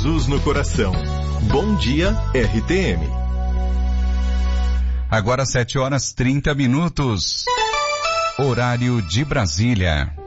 Jesus no coração. Bom dia, RTM. Agora 7h30. Horário de Brasília.